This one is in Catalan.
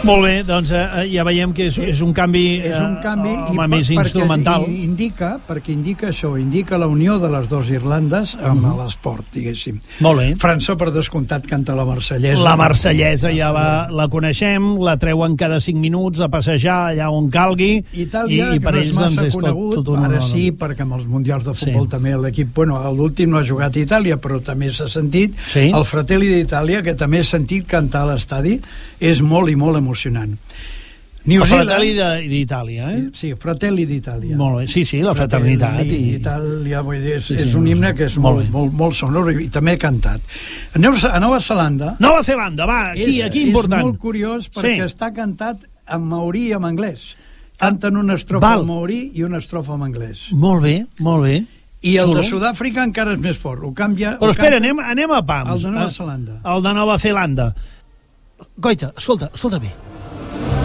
Molt bé, doncs ja veiem que és un canvi, més instrumental. Perquè indica això, indica la unió de les dues Irlandes amb l'esport, diguéssim. Molt bé. França, per descomptat, canta la marsellesa. La marsellesa ja la coneixem, la treuen cada 5 minuts a passejar allà on calgui. Itàlia, que no és massa conegut, ara sí, perquè amb els mundials de futbol també l'equip, bueno, l'últim no ha jugat a Itàlia, però també s'ha sentit, el Fratelli d'Itàlia, que també he sentit cantar a l'estadi, és molt i molt emocionant. El Fratelli d'Itàlia, eh? Sí, Fratelli d'Itàlia. Molt bé, sí, la fraternitat. D'Itàlia, vull dir, és un himne que és molt sonor i també cantat. Aneu a Nova Zelanda. Nova Zelanda, va, aquí important. És molt curiós perquè està cantat en maorí i en anglès. Canten una estrofa en maorí i una estrofa en anglès. Molt bé, molt bé. I el de Sud-àfrica encara és més fort. Però espera, anem a pams. El de Nova Zelanda. El de Nova Zelanda. Goita, escolta bé.